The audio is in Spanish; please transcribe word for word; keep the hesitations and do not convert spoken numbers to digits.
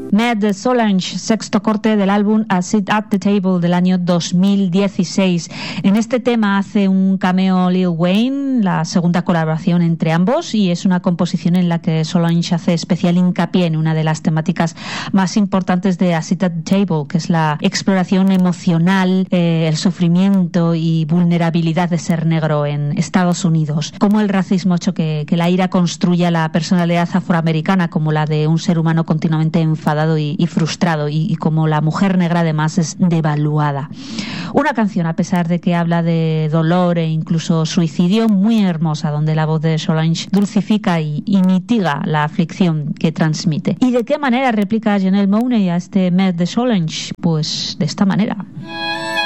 Mad de Solange, sexto corte del álbum A Seat at the Table del año dos mil dieciséis. En este tema hace un cameo Lil Wayne, la segunda colaboración entre ambos, y es una composición en la que Solange hace especial hincapié en una de las temáticas más importantes de A Seat at the Table, que es la exploración emocional, eh, el sufrimiento y vulnerabilidad de ser negro en Estados Unidos. Cómo el racismo ha hecho que, que la ira construya la personalidad afroamericana como la de un ser humano continuamente enfadado Y, y frustrado, y, y como la mujer negra además es devaluada. Una canción, a pesar de que habla de dolor e incluso suicidio, muy hermosa, donde la voz de Solange dulcifica y, y mitiga la aflicción que transmite. ¿Y de qué manera replica Janelle Monáe a este Mad de Solange? Pues de esta manera.